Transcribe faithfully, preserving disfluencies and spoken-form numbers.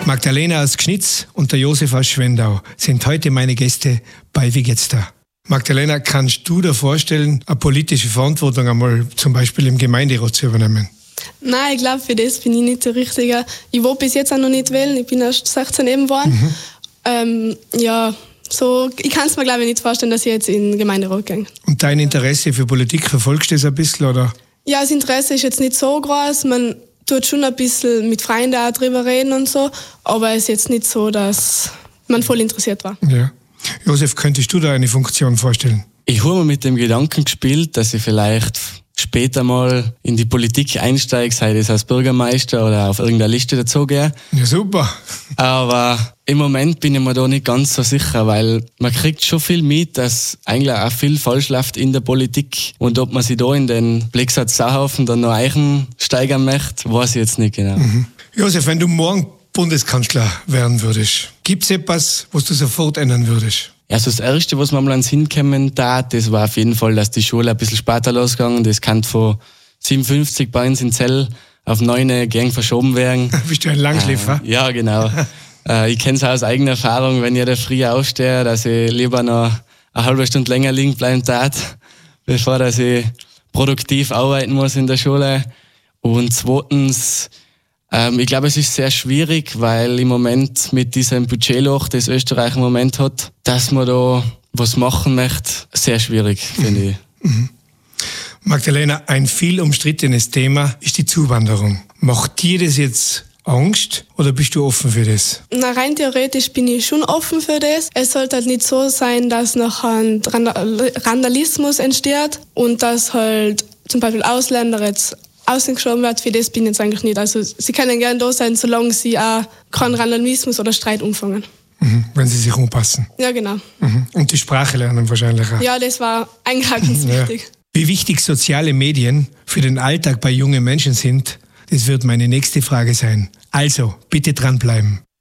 Magdalena aus Gschnitz und der Josef aus Schwendau sind heute meine Gäste bei Wie geht's da? Magdalena, kannst du dir vorstellen, eine politische Verantwortung einmal zum Beispiel im Gemeinderat zu übernehmen? Nein, ich glaube, für das bin ich nicht der Richtige. Ich will bis jetzt auch noch nicht wählen, ich bin erst sechzehn eben geworden. Mhm. Ähm, ja, so, ich kann es mir glaube ich nicht vorstellen, dass ich jetzt in den Gemeinderat gehe. Und dein Interesse für Politik, verfolgst du das ein bisschen, oder? Ja, das Interesse ist jetzt nicht so groß. Man tut schon ein bisschen mit Freunden auch drüber reden und so, aber es ist jetzt nicht so, dass man voll interessiert war. Ja. Josef, könntest du da eine Funktion vorstellen? Ich habe mir mit dem Gedanken gespielt, dass ich vielleicht später mal in die Politik einsteige, sei das als Bürgermeister oder auf irgendeiner Liste dazugehe. Ja, super. Aber im Moment bin ich mir da nicht ganz so sicher, weil man kriegt schon viel mit, dass eigentlich auch viel falsch läuft in der Politik. Und ob man sich da in den Blicksatz Sauhaufen dann noch einsteigern möchte, weiß ich jetzt nicht genau. Mhm. Josef, wenn du morgen Bundeskanzler werden würdest, gibt es etwas, was du sofort ändern würdest? Also das Erste, was mir mal ans Hinkommen tat, das war auf jeden Fall, dass die Schule ein bisschen später losgegangen. Das kann von siebenundfünfzig bei uns in Zell auf neun gern verschoben werden. Bist du ein Langschläfer? Äh, ja, genau. äh, ich kenne es aus eigener Erfahrung, wenn ich da früh aufstehe, dass ich lieber noch eine halbe Stunde länger liegen bleiben tat, bevor dass ich produktiv arbeiten muss in der Schule. Und zweitens, ähm, ich glaube, es ist sehr schwierig, weil im Moment mit diesem Budgetloch, das Österreich im Moment hat, dass man da was machen möchte, sehr schwierig, finde mhm. ich. Mhm. Magdalena, ein viel umstrittenes Thema ist die Zuwanderung. Macht dir das jetzt Angst oder bist du offen für das? Na, rein theoretisch bin ich schon offen für das. Es sollte halt nicht so sein, dass nachher ein Randalismus entsteht und dass halt zum Beispiel Ausländer jetzt ausgeschoben wird. Für das bin ich jetzt eigentlich nicht. Also sie können gerne da sein, solange sie auch keinen Randalismus oder Streit umfangen. Mhm, wenn sie sich umpassen. Ja, genau. Mhm. Und die Sprache lernen wahrscheinlich auch. Ja, das war eigentlich ganz wichtig. Ja. Wie wichtig soziale Medien für den Alltag bei jungen Menschen sind, das wird meine nächste Frage sein. Also, bitte dranbleiben.